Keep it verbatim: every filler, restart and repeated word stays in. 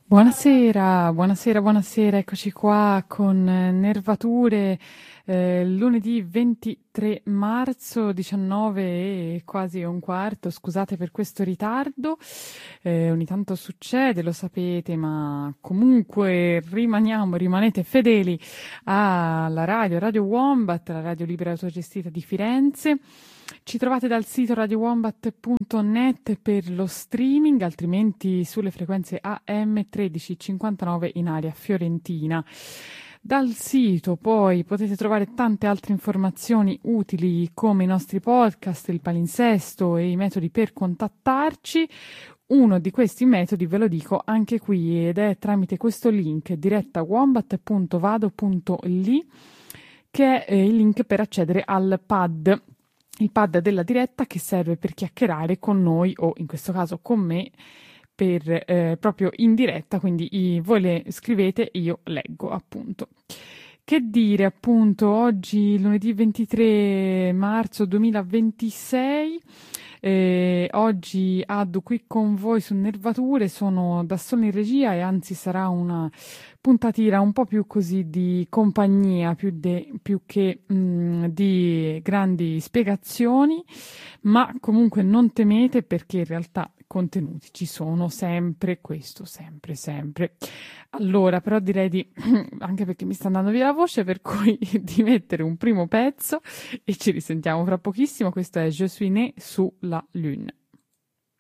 Buonasera, buonasera, buonasera, eccoci qua con eh, Nervature, eh, lunedì ventitré marzo, diciannove e quasi un quarto, scusate per questo ritardo, eh, ogni tanto succede, lo sapete, ma comunque rimaniamo, rimanete fedeli alla radio, Radio Wombat, la radio libera e autogestita di Firenze. Ci trovate dal sito radio wombat punto net per lo streaming, altrimenti sulle frequenze A M tredici cinquantanove in area fiorentina. Dal sito poi potete trovare tante altre informazioni utili come i nostri podcast, il palinsesto e i metodi per contattarci. Uno di questi metodi ve lo dico anche qui ed è tramite questo link diretta wombat punto vado punto li che è il link per accedere al pad. Il pad della diretta che serve per chiacchierare con noi o in questo caso con me per, eh, proprio in diretta, quindi i, voi le scrivete e io leggo appunto. Che dire appunto oggi lunedì ventitré marzo duemilaventisei, eh, oggi Addo qui con voi su Nervature, sono da solo in regia e anzi sarà una puntatina un po' più così di compagnia, più, de, più che mh, di grandi spiegazioni, ma comunque non temete perché in realtà contenuti ci sono sempre, questo sempre, sempre. Allora, però direi di, anche perché mi sta andando via la voce, per cui di mettere un primo pezzo e ci risentiamo fra pochissimo. Questo è Je suis né sous la lune.